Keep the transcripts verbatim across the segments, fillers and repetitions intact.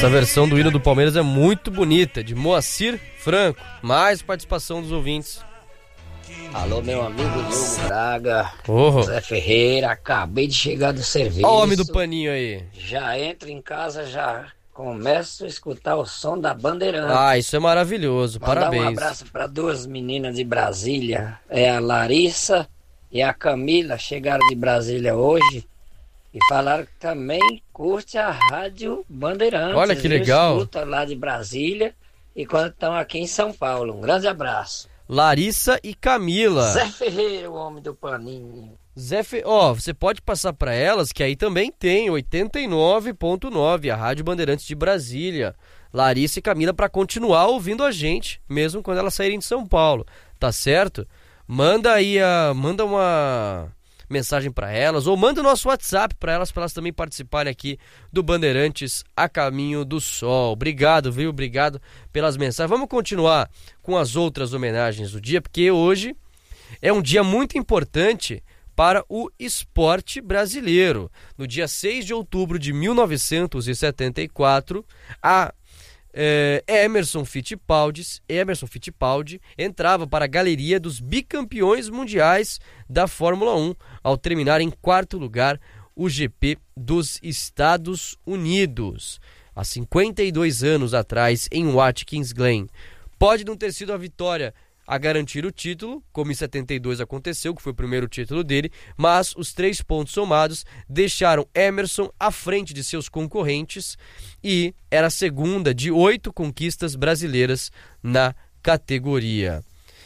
Essa versão do hino do Palmeiras é muito bonita, de Moacir Franco. Mais participação dos ouvintes. Alô, meu amigo Diogo Braga, oh. Zé Ferreira, acabei de chegar do serviço. Olha o homem do paninho aí. Já entro em casa, já começo a escutar o som da Bandeirantes. Ah, isso é maravilhoso, Mandar parabéns. um abraço para duas meninas de Brasília, é a Larissa e a Camila, chegaram de Brasília hoje e falaram que também curte a Rádio Bandeirantes. Olha que legal. Escuta lá de Brasília e quando estão aqui em São Paulo. Um grande abraço. Larissa e Camila. Zé Ferreira, o homem do paninho. Zé Fe... Ó, você pode passar para elas que aí também tem oitenta e nove ponto nove, a Rádio Bandeirantes de Brasília. Larissa e Camila para continuar ouvindo a gente, mesmo quando elas saírem de São Paulo, tá certo? Manda aí a... manda uma mensagem para elas ou manda o nosso WhatsApp para elas, para elas também participarem aqui do Bandeirantes a Caminho do Sol. Obrigado, viu? Obrigado pelas mensagens. Vamos continuar com as outras homenagens do dia, porque hoje é um dia muito importante para o esporte brasileiro. No dia seis de outubro de mil novecentos e setenta e quatro, a é, Emerson Fittipaldi, Emerson Fittipaldi entrava para a galeria dos bicampeões mundiais da Fórmula um, ao terminar em quarto lugar o G P dos Estados Unidos, há cinquenta e dois anos atrás, em Watkins Glen. Pode não ter sido a vitória a garantir o título, como em setenta e dois aconteceu, que foi o primeiro título dele, mas os três pontos somados deixaram Emerson à frente de seus concorrentes e era a segunda de oito conquistas brasileiras na categoria.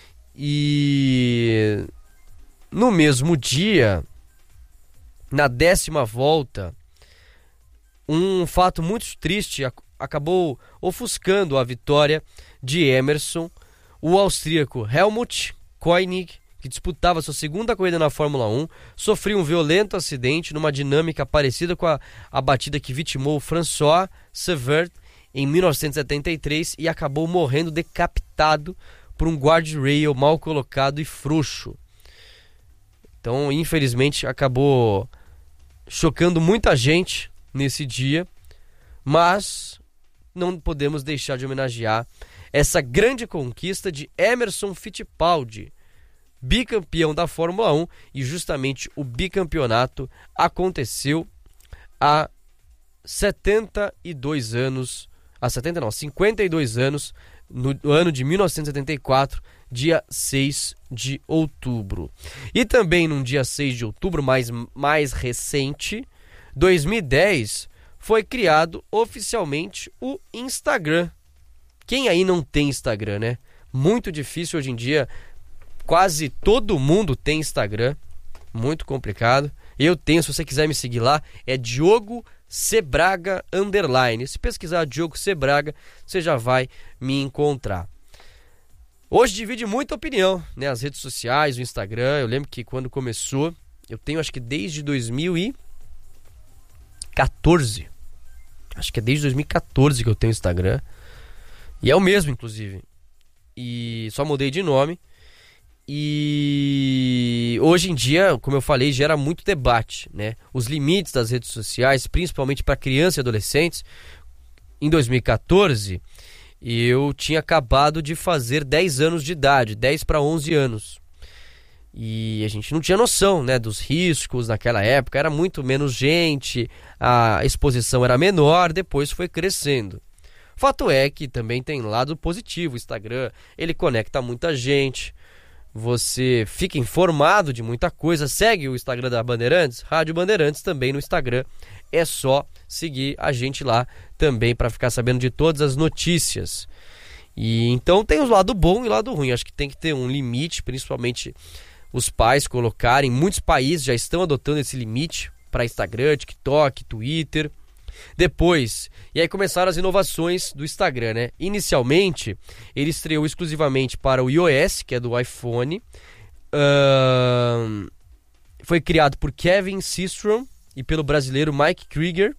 E no mesmo dia, na décima volta, um fato muito triste acabou ofuscando a vitória de Emerson. O austríaco Helmut Koenig, que disputava sua segunda corrida na Fórmula um, sofreu um violento acidente numa dinâmica parecida com a, a batida que vitimou François Severt em mil novecentos e setenta e três e acabou morrendo decapitado por um guardrail mal colocado e frouxo. Então, infelizmente, acabou chocando muita gente nesse dia, mas não podemos deixar de homenagear essa grande conquista de Emerson Fittipaldi, bicampeão da Fórmula um, e justamente o bicampeonato aconteceu há setenta e dois anos, há setenta não, cinquenta e dois anos, no ano de mil novecentos e setenta e quatro, dia seis de outubro. E também num dia seis de outubro, mais, mais recente, dois mil e dez, foi criado oficialmente o Instagram. Quem aí não tem Instagram, né? Muito difícil hoje em dia, quase todo mundo tem Instagram, muito complicado. Eu tenho, se você quiser me seguir lá, é Diogo Sebraga underline. Se pesquisar Diogo Sebraga, você já vai me encontrar. Hoje divide muita opinião, né? As redes sociais, o Instagram. Eu lembro que quando começou, eu tenho acho que desde dois mil e quatorze. Acho que é desde dois mil e quatorze que eu tenho Instagram. E é o mesmo, inclusive. E só mudei de nome. E hoje em dia, como eu falei, gera muito debate, né? Os limites das redes sociais, principalmente para crianças e adolescentes. Em dois mil e quatorze, eu tinha acabado de fazer dez anos de idade, dez para onze anos. E a gente não tinha noção, né, dos riscos naquela época. Era muito menos gente, a exposição era menor, depois foi crescendo. Fato é que também tem lado positivo o Instagram, ele conecta muita gente, você fica informado de muita coisa. Segue o Instagram da Bandeirantes, Rádio Bandeirantes também no Instagram, é só seguir a gente lá também para ficar sabendo de todas as notícias. E então tem o lado bom e o lado ruim, acho que tem que ter um limite, principalmente os pais colocarem, muitos países já estão adotando esse limite para Instagram, TikTok, Twitter. Depois, e aí começaram as inovações do Instagram, né? Inicialmente, ele estreou exclusivamente para o iOS, que é do iPhone. Uh, foi criado por Kevin Systrom e pelo brasileiro Mike Krieger.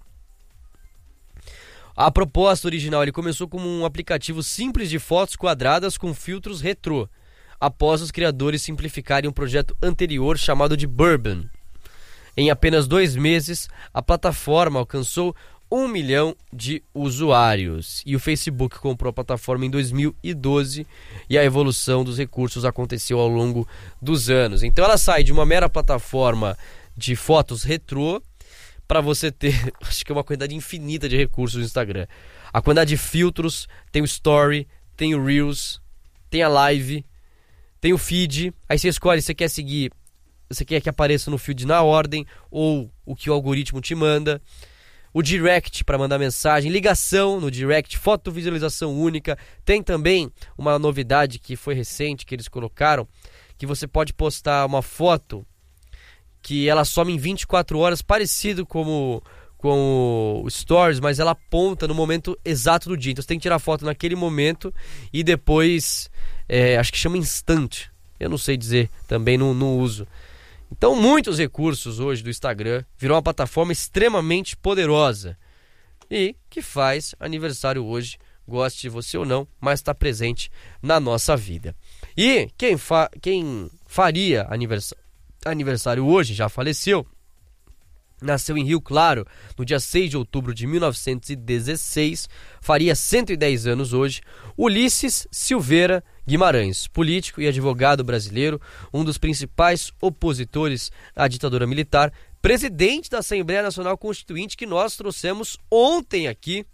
A proposta original, ele começou como um aplicativo simples de fotos quadradas com filtros retrô, após os criadores simplificarem um projeto anterior chamado de Bourbon. Em apenas dois meses, a plataforma alcançou um milhão de usuários. E o Facebook comprou a plataforma em dois mil e doze e a evolução dos recursos aconteceu ao longo dos anos. Então ela sai de uma mera plataforma de fotos retrô para você ter, acho que é uma quantidade infinita de recursos no Instagram. A quantidade de filtros, tem o Story, tem o Reels, tem a Live, tem o Feed. Aí você escolhe se você quer seguir, você quer que apareça no feed na ordem ou o que o algoritmo te manda. O Direct para mandar mensagem, ligação no Direct, fotovisualização única. Tem também uma novidade que foi recente, que eles colocaram, que você pode postar uma foto que ela some em vinte e quatro horas, parecido como com o Stories, mas ela aponta no momento exato do dia. Então você tem que tirar foto naquele momento e depois, é, acho que chama Instant. Eu não sei dizer, também não, não uso. Então muitos recursos hoje do Instagram, virou uma plataforma extremamente poderosa e que faz aniversário hoje, goste você ou não, mas está presente na nossa vida. E quem, fa- quem faria aniversário, aniversário hoje, já faleceu, nasceu em Rio Claro no dia seis de outubro de mil novecentos e dezesseis, faria cento e dez anos hoje, Ulisses Silveira Guimarães, político e advogado brasileiro, um dos principais opositores à ditadura militar, presidente da Assembleia Nacional Constituinte, que nós trouxemos ontem aqui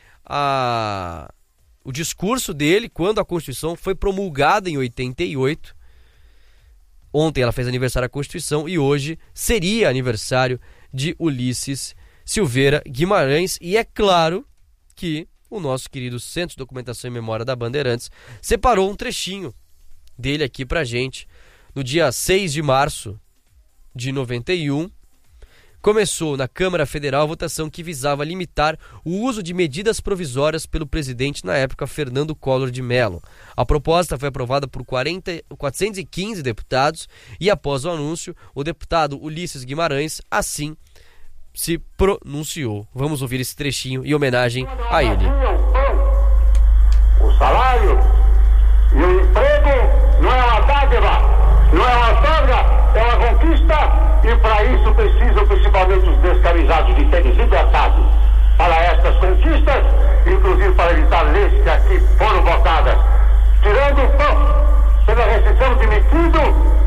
a... o discurso dele quando a Constituição foi promulgada em oitenta e oito. Ontem ela fez aniversário da Constituição e hoje seria aniversário de Ulisses Silveira Guimarães. E é claro que o nosso querido Centro de Documentação e Memória da Bandeirantes separou um trechinho dele aqui pra gente. No dia seis de março de noventa e um, começou na Câmara Federal a votação que visava limitar o uso de medidas provisórias pelo presidente na época, Fernando Collor de Mello. A proposta foi aprovada por quarenta, quatrocentos e quinze deputados e após o anúncio, o deputado Ulisses Guimarães assim se pronunciou. Vamos ouvir esse trechinho em homenagem a ele. O salário e o emprego não é uma dádiva, não é uma outorga, é uma conquista, e para isso precisam principalmente os descamisados de terem hidratado para estas conquistas, inclusive para evitar leis que aqui foram votadas, tirando o pão pela restrição de metido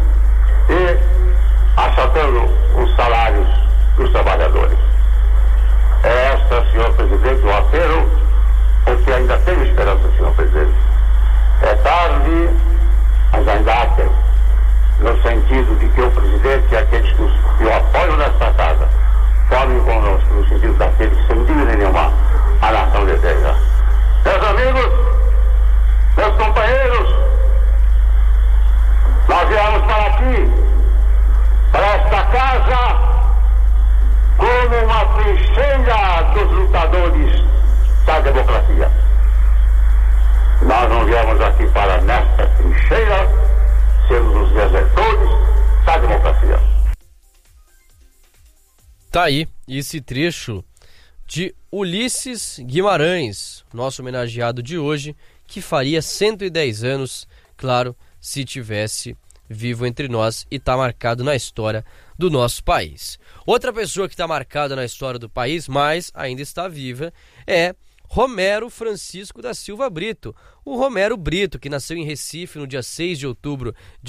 e achatando os salários dos trabalhadores. É esta, senhor presidente, o apelo, porque ainda tenho esperança, senhor presidente. É tarde, mas ainda há tempo, no sentido de que o presidente e aqueles que o apoiam nesta casa formem conosco, no sentido daqueles que, sem dúvida nenhuma, a nação deseja. Meus amigos, meus companheiros, nós viemos para aqui, para esta casa, como uma trincheira dos lutadores da democracia. Nós não viemos aqui para, nesta trincheira, sermos os desertores da democracia. Tá aí esse trecho de Ulisses Guimarães, nosso homenageado de hoje, que faria cento e dez anos, claro, se tivesse vivo entre nós, e está marcado na história do nosso país. Outra pessoa que está marcada na história do país, mas ainda está viva, é Romero Francisco da Silva Brito. O Romero Brito, que nasceu em Recife no dia seis de outubro de